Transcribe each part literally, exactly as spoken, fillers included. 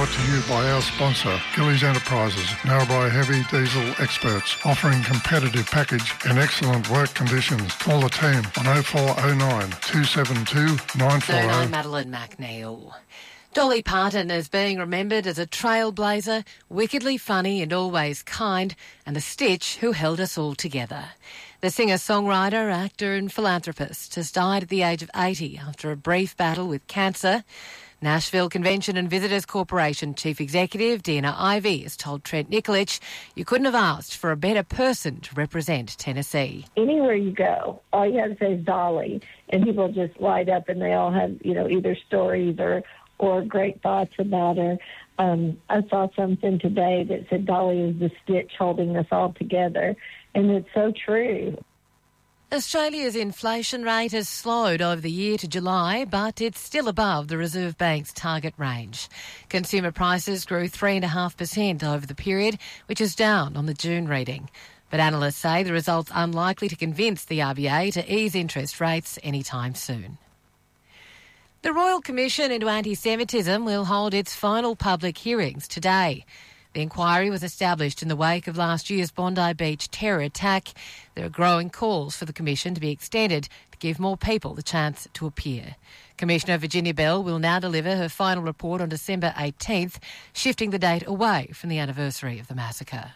brought to you by our sponsor, Gillies Enterprises, Narrabri Heavy Diesel experts, offering competitive package and excellent work conditions. Call the team on oh four oh nine, two seven two, nine four oh. I'm Madeline McNeil. Dolly Parton is being remembered as a trailblazer, wickedly funny and always kind, and the stitch who held us all together. The singer-songwriter, actor and philanthropist has died at the age of eighty after a brief battle with cancer. Nashville Convention and Visitors Corporation Chief Executive Dina Ivey has told Trent Nikolic, "You couldn't have asked for a better person to represent Tennessee." Anywhere you go, all you have to say is Dolly, and people just light up and they all have, you know, either stories or, or great thoughts about her. Um, I saw something today that said Dolly is the stitch holding us all together, and it's so true. Australia's inflation rate has slowed over the year to July, but it's still above the Reserve Bank's target range. Consumer prices grew three point five percent over the period, which is down on the June reading. But analysts say the result's unlikely to convince the R B A to ease interest rates anytime soon. The Royal Commission into Anti-Semitism will hold its final public hearings today. The inquiry was established in the wake of last year's Bondi Beach terror attack. There are growing calls for the Commission to be extended to give more people the chance to appear. Commissioner Virginia Bell will now deliver her final report on December eighteenth, shifting the date away from the anniversary of the massacre.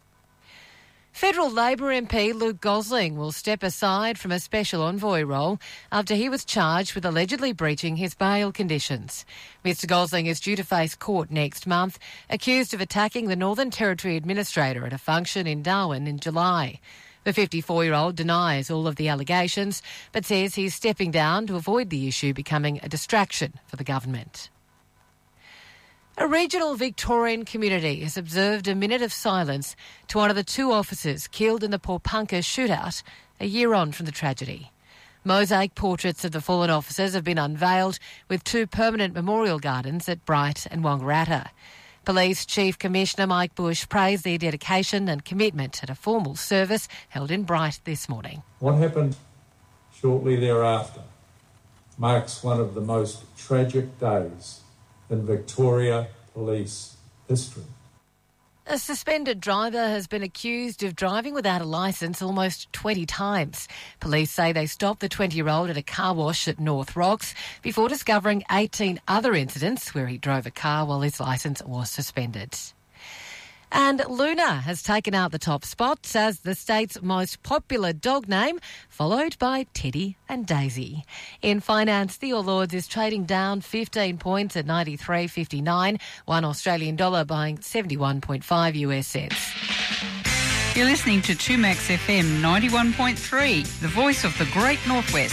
Federal Labor M P Luke Gosling will step aside from a special envoy role after he was charged with allegedly breaching his bail conditions. Mr Gosling is due to face court next month, accused of attacking the Northern Territory Administrator at a function in Darwin in July. The fifty-four-year-old denies all of the allegations, but says he's stepping down to avoid the issue becoming a distraction for the government. A regional Victorian community has observed a minute of silence to one of the two officers killed in the Pawnpukka shootout a year on from the tragedy. Mosaic portraits of the fallen officers have been unveiled with two permanent memorial gardens at Bright and Wangaratta. Police Chief Commissioner Mike Bush praised their dedication and commitment at a formal service held in Bright this morning. What happened shortly thereafter marks one of the most tragic days in Victoria Police history. A suspended driver has been accused of driving without a licence almost twenty times. Police say they stopped the twenty-year-old at a car wash at North Rocks before discovering eighteen other incidents where he drove a car while his licence was suspended. And Luna has taken out the top spot as the state's most popular dog name, followed by Teddy and Daisy. In finance, the All Ords is trading down fifteen points at ninety-three fifty-nine, one Australian dollar buying seventy-one point five U S cents. You're listening to two Max F M ninety-one point three, the voice of the Great Northwest.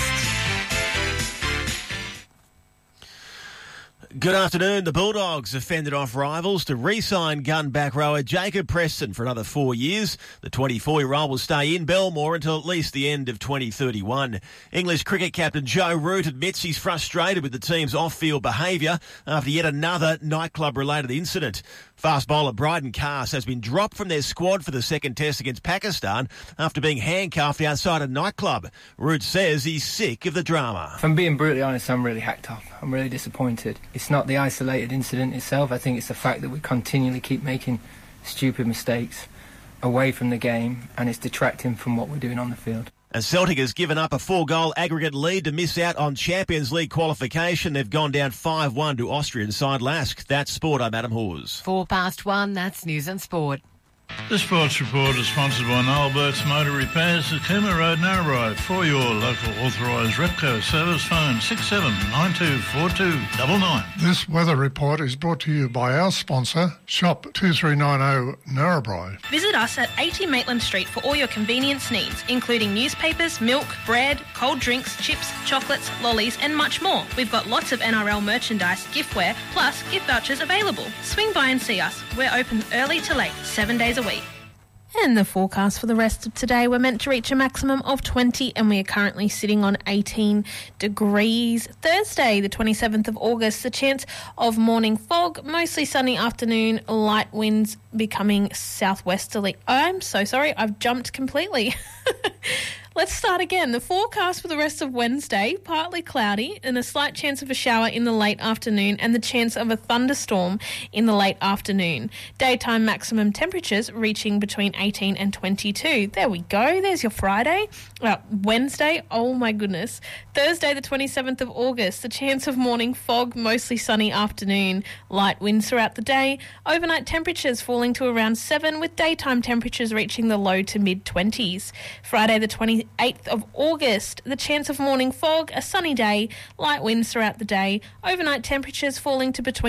Good afternoon. The Bulldogs have fended off rivals to re-sign gun-back rower Jacob Preston for another four years. The twenty-four-year-old will stay in Belmore until at least the end of twenty thirty-one. English cricket captain Joe Root admits he's frustrated with the team's off-field behaviour after yet another nightclub-related incident. Fast bowler Bryden Cass has been dropped from their squad for the second test against Pakistan after being handcuffed outside a nightclub. Root says he's sick of the drama. If I'm being brutally honest, I'm really hacked up. I'm really disappointed. It's not the isolated incident itself. I think it's the fact that we continually keep making stupid mistakes away from the game, and it's detracting from what we're doing on the field. And Celtic has given up a four-goal aggregate lead to miss out on Champions League qualification. They've gone down five one to Austrian side Lask. That's Sport. I'm Adam Hawes. Four past one, that's News and Sport. The Sports Report is sponsored by Noel Burt's Motor Repairs at Cooma Road, Narrabri. For your local authorised Repco service, phone six seven nine two four two nine nine. This weather report is brought to you by our sponsor, Shop two three nine zero Narrabri. Visit us at eighty Maitland Street for all your convenience needs, including newspapers, milk, bread, cold drinks, chips, chocolates, lollies and much more. We've got lots of N R L merchandise, giftware, plus gift vouchers available. Swing by and see us. We're open early to late, seven days a week. And the forecast for the rest of today, we're meant to reach a maximum of twenty and we are currently sitting on eighteen degrees. Thursday, the twenty-seventh of August, the chance of morning fog, mostly sunny afternoon, light winds becoming southwesterly. I'm so sorry, I've jumped completely. Let's start again. The forecast for the rest of Wednesday, partly cloudy and a slight chance of a shower in the late afternoon and the chance of a thunderstorm in the late afternoon. Daytime maximum temperatures reaching between eighteen and twenty-two. There we go. There's your Friday. Uh, Wednesday, oh my goodness. Thursday, the twenty-seventh of August, the chance of morning fog, mostly sunny afternoon. Light winds throughout the day. Overnight temperatures falling to around seven with daytime temperatures reaching the low to mid-twenties. Friday, the twenty-eighth of August, the chance of morning fog, a sunny day, light winds throughout the day. Overnight temperatures falling to between